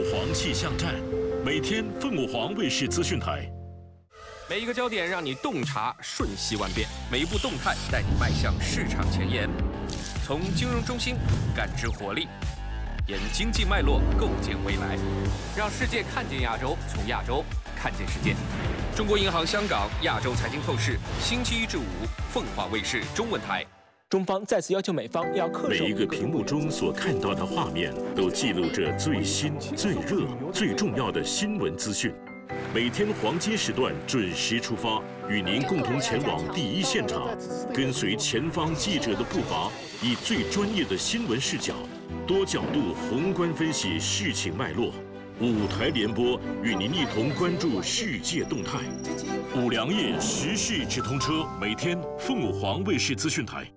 皇气象站，每天凤舞皇卫视资讯台。 每一个焦点让你洞察瞬息万变，每一步动态带你迈向市场前沿。从金融中心感知活力，沿经济脉络构建未来，让世界看见亚洲，从亚洲看见世界。中国银行香港亚洲财经透视，星期1至5，凤凰卫视中文台。 中方再次要求美方要恪守。 每一个屏幕中所看到的画面，都记录着最新、最热、最重要的新闻资讯。每天黄金时段准时出发，与您共同前往第一现场，跟随前方记者的步伐，以最专业的新闻视角，多角度宏观分析事情脉络。5台联播，与您一同关注世界动态。5粮液时事直通车，每天凤舞皇卫视资讯台。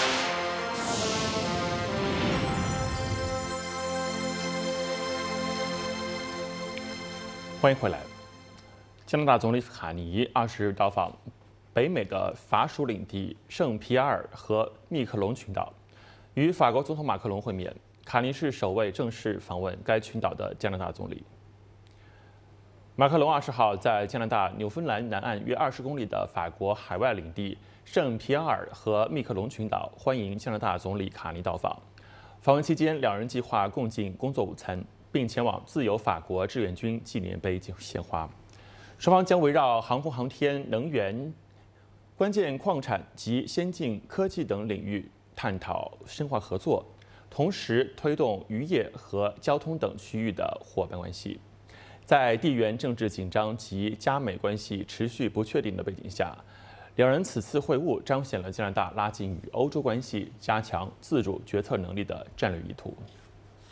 欢迎回来。加拿大总理卡尼20日到访北美的法属领地圣皮埃尔和密克隆群岛，与法国总统马克龙会面。卡尼是首位正式访问该群岛的加拿大总理。马克龙20号在加拿大纽芬兰南岸约20公里的法国海外领地圣皮埃尔和密克隆群岛欢迎加拿大总理卡尼到访。访问期间，两人计划共进工作午餐，并前往自由法国志愿军纪念碑进行献花。双方将围绕航空航天、能源、关键矿产及先进科技等领域探讨深化合作，同时推动渔业和交通等区域的伙伴关系。在地缘政治紧张及加美关系持续不确定的背景下，两人此次会晤彰显了加拿大拉近与欧洲关系、加强自主决策能力的战略意图。